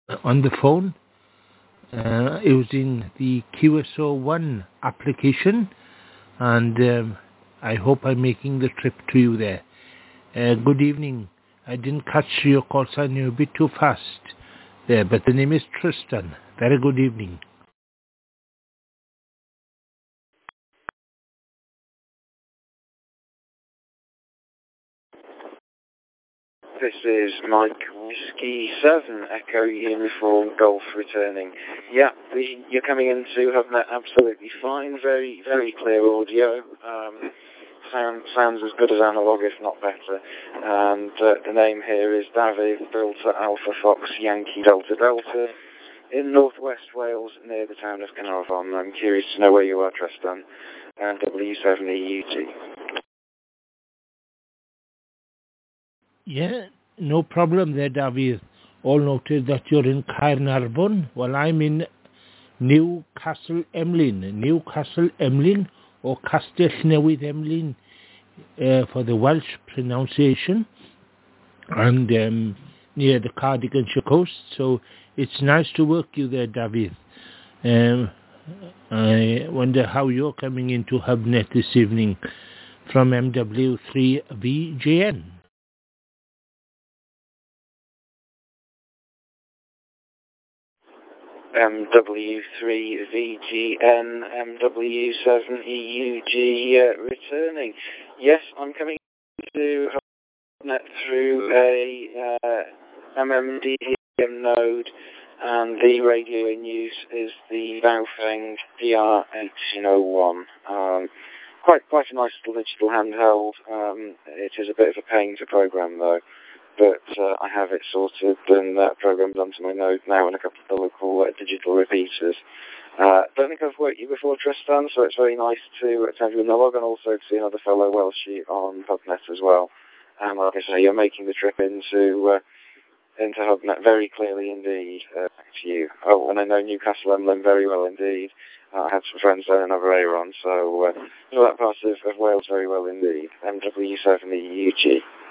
on the phone using the QSO1 application, and I hope I'm making the trip to you there. Good evening. I didn't catch your call sign, you're a bit too fast there, but the name is Tristan. Very good evening. This is Mike Whiskey 7 Echo Uniform Golf returning. Yeah, you're coming into HubNet absolutely fine. Very, very clear audio. Sounds as good as analog, if not better. And the name here is David Delta Alpha Fox Yankee Delta Delta in northwest Wales near the town of Carnarvon. I'm curious to know where you are, Tristan. And W7EUG. Yeah, no problem there, David. All noted that you're in Caernarfon. Well, I'm in Newcastle Emlyn, or Castell Newydd Emlyn for the Welsh pronunciation, and near the Cardiganshire coast. So it's nice to work you there, David. I wonder how you're coming into HubNet this evening from MW3VJN. MW3VGN, MW7EUG returning. Yes, I'm coming to HubNet through a MMDM node, and the radio in use is the Baofeng DR1801. Quite a nice little digital handheld. It is a bit of a pain to program though. But I have it sorted and programmed onto my node now and a couple of the local digital repeaters. Don't think I've worked you before, Tristan, so it's very nice to have you in the log and also to see another fellow Welshie on HubNet as well. And like I say, you're making the trip into HubNet very clearly indeed. Back to you. Oh, and I know Newcastle Emlyn very well indeed. I had some friends there in Aveyron, so know that part of Wales very well indeed. MW7EUG.